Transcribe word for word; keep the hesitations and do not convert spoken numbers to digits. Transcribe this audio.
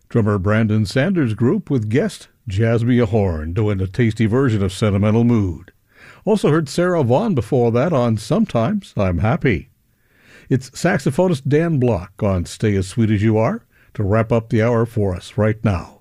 Drummer Brandon Sanders Group with guest Jasmine Horn doing a tasty version of Sentimental Mood. Also heard Sarah Vaughan before that on Sometimes I'm Happy. It's saxophonist Dan Block on Stay As Sweet As You Are to wrap up the hour for us right now.